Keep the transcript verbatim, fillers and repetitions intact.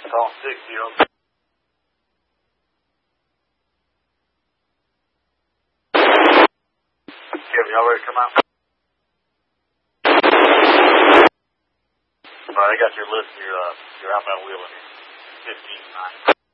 Call six zero. Kevin, y'all ready to come out? Alright, I got your list, your, uh, your outbound wheel in here. fifteen nine.